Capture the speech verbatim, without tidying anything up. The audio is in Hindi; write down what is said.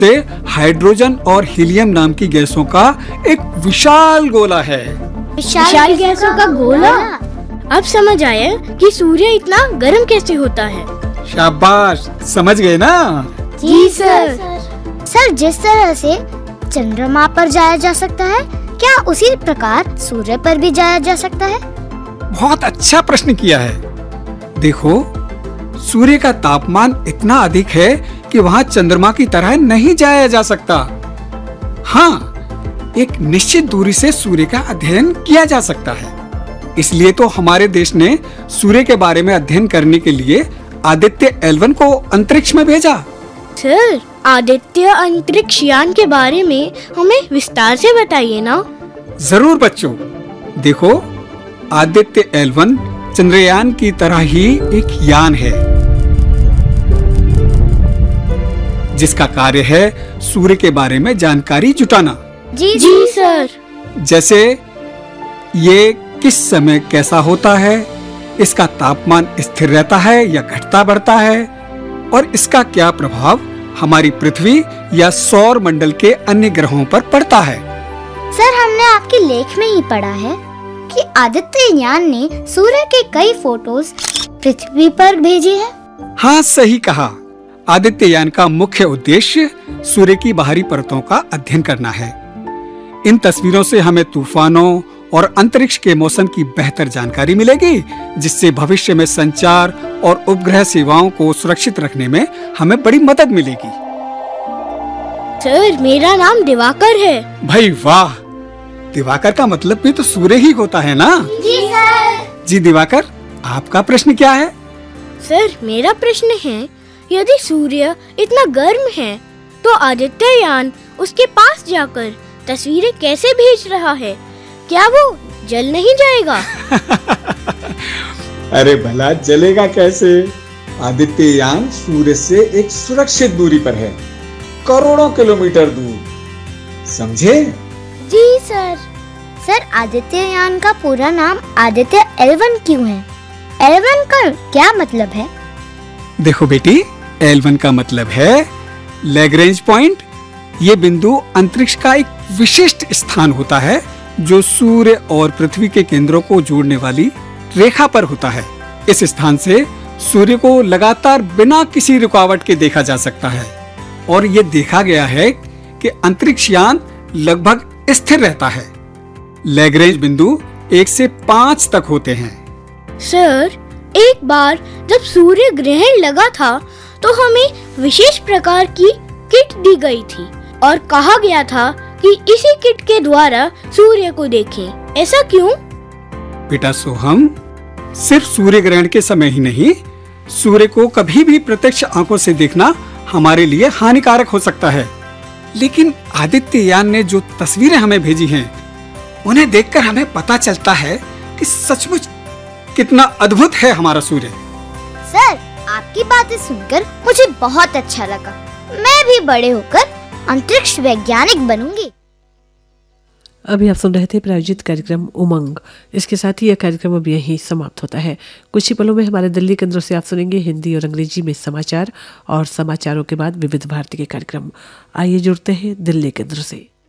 से हाइड्रोजन और हीलियम नाम की गैसों का एक विशाल गोला है। विशाल गैसों का गोला? अब समझ आया कि सूर्य इतना गर्म कैसे होता है। शाबाश, समझ गए ना? जी सर। सर, जिस तरह से चंद्रमा पर जाया जा सकता है, क्या उसी प्रकार सूर्य पर भी जाया जा सकता है? बहुत अच्छा प्रश्न किया है। देखो, सूर्य का तापमान इतना अधिक है कि वहाँ चंद्रमा की तरह नहीं जाया जा सकता। हाँ, एक निश्चित दूरी से सूर्य का अध्ययन किया जा सकता है। इसलिए तो हमारे देश ने सूर्य के बारे में अध्ययन करने के लिए आदित्य एल वन को अंतरिक्ष में भेजा। सर, आदित्य अंतरिक्ष यान के बारे में हमें विस्तार से बताइए ना। जरूर बच्चों। देखो, आदित्य एल वन चंद्रयान की तरह ही एक यान है, जिसका कार्य है सूर्य के बारे में जानकारी जुटाना। जी जी सर। जैसे ये किस समय कैसा होता है, इसका तापमान स्थिर रहता है या घटता बढ़ता है, और इसका क्या प्रभाव हमारी पृथ्वी या सौर मंडल के अन्य ग्रहों पर पड़ता है। सर, हमने आपके लेख में ही पढ़ा है कि आदित्य यान ने सूर्य के कई फोटोज पृथ्वी पर भेजे हैं। हाँ, सही कहा। आदित्य यान का मुख्य उद्देश्य सूर्य की बाहरी परतों का अध्ययन करना है। इन तस्वीरों से हमें तूफानों और अंतरिक्ष के मौसम की बेहतर जानकारी मिलेगी, जिससे भविष्य में संचार और उपग्रह सेवाओं को सुरक्षित रखने में हमें बड़ी मदद मिलेगी। सर, मेरा नाम दिवाकर है। भाई वाह, दिवाकर का मतलब भी तो सूर्य ही होता है ना? जी सर। जी दिवाकर, आपका प्रश्न क्या है? सर, मेरा प्रश्न है, यदि सूर्य इतना गर्म है तो आदित्य यान उसके पास जाकर तस्वीरें कैसे भेज रहा है? क्या वो जल नहीं जाएगा? अरे भला जलेगा कैसे? आदित्य यान सूर्य से एक सुरक्षित दूरी पर है, करोड़ों किलोमीटर दूर। समझे? जी सर। सर, आदित्य यान का पूरा नाम आदित्य एल वन क्यों है? एल वन का क्या मतलब है? देखो बेटी, एल वन का मतलब है लैग्रेंज पॉइंट। ये बिंदु अंतरिक्ष का एक विशिष्ट स्थान होता है जो सूर्य और पृथ्वी के केंद्रों को जोड़ने वाली रेखा पर होता है। इस स्थान से सूर्य को लगातार बिना किसी रुकावट के देखा जा सकता है, और ये देखा गया है कि अंतरिक्ष यान लगभग स्थिर रहता है। लैग्रेंज बिंदु एक से पाँच तक होते हैं। सर, एक बार जब सूर्य ग्रहण लगा था तो हमें विशेष प्रकार की किट दी गई थी और कहा गया था कि इसी किट के द्वारा सूर्य को देखें। ऐसा क्यों? बेटा सोहम, सिर्फ सूर्य ग्रहण के समय ही नहीं, सूर्य को कभी भी प्रत्यक्ष आंखों से देखना हमारे लिए हानिकारक हो सकता है। लेकिन आदित्य यान ने जो तस्वीरें हमें भेजी हैं, उन्हें देखकर हमें पता चलता है कि सचमुच कितना अद्भुत है हमारा सूर्य। सर, आपकी बातें सुनकर मुझे बहुत अच्छा लगा। मैं भी बड़े होकर अंतरिक्ष वैज्ञानिक बनूंगी। अभी आप सुन रहे थे प्रायोजित कार्यक्रम उमंग। इसके साथ ही यह कार्यक्रम अब यहीं समाप्त होता है। कुछ ही पलों में हमारे दिल्ली केंद्र से आप सुनेंगे हिंदी और अंग्रेजी में समाचार, और समाचारों के बाद विविध भारती के कार्यक्रम। आइए जुड़ते हैं दिल्ली केंद्र से।